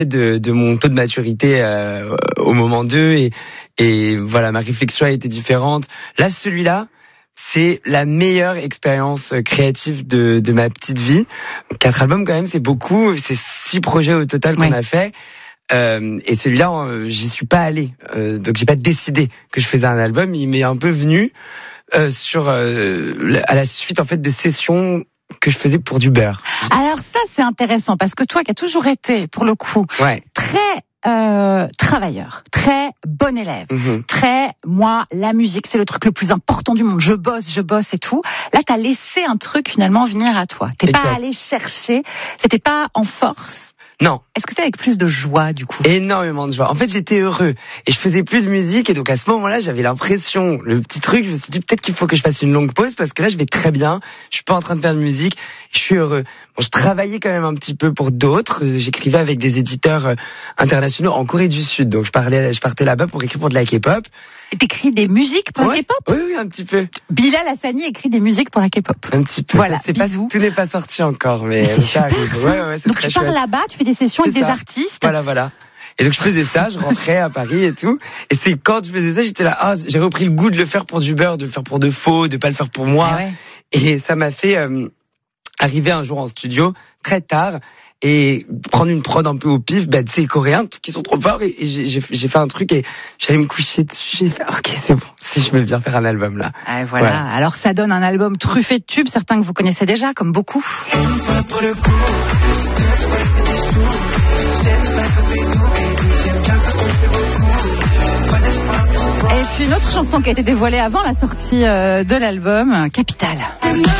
de mon taux de maturité au moment 2 et voilà, ma réflexion a été différente. Là, celui-là, c'est la meilleure expérience créative de ma petite vie. 4 albums quand même, c'est beaucoup. C'est 6 projets au total qu'on a fait. Et celui-là, j'y suis pas allé. Donc j'ai pas décidé que je faisais un album. Il m'est un peu venu à la suite en fait de sessions que je faisais pour du beurre. Alors ça, c'est intéressant parce que toi qui as toujours été, pour le coup, très travailleur, très bon élève, moi, la musique, c'est le truc le plus important du monde. Je bosse et tout. Là, t'as laissé un truc finalement venir à toi. T'es pas allé chercher, c'était pas en force. Non. Est-ce que c'est avec plus de joie, du coup? Énormément de joie. En fait, j'étais heureux. Et je faisais plus de musique. Et donc, à ce moment-là, j'avais l'impression, le petit truc, je me suis dit, peut-être qu'il faut que je fasse une longue pause parce que là, je vais très bien. Je suis pas en train de faire de musique. Je suis heureux. Bon, je travaillais quand même un petit peu pour d'autres. J'écrivais avec des éditeurs internationaux en Corée du Sud. Donc, je partais là-bas pour écrire pour de la K-pop. Et t'écris des musiques pour la K-pop? Oui, un petit peu. Bilal Hassani écrit des musiques pour la K-pop. Un petit peu. Voilà, tout n'est pas sorti encore, mais ça arrive. C'est donc très tu pars chouette. là-bas, tu fais des sessions avec des artistes. Voilà. Et donc je faisais ça, je rentrais à Paris et tout. Et c'est quand je faisais ça, j'étais là, j'ai repris le goût de le faire pour du beurre, de le faire pour de faux, de pas le faire pour moi. Et ça m'a fait arriver un jour en studio, très tard, et prendre une prod un peu au pif, ces Coréens qui sont trop forts, et j'ai fait un truc et j'allais me coucher dessus, j'ai fait ok, c'est bon, si je veux bien faire un album là. Voilà. Alors ça donne un album truffé de tubes, certains que vous connaissez déjà, comme beaucoup. Et puis une autre chanson qui a été dévoilée avant la sortie de l'album, Capital.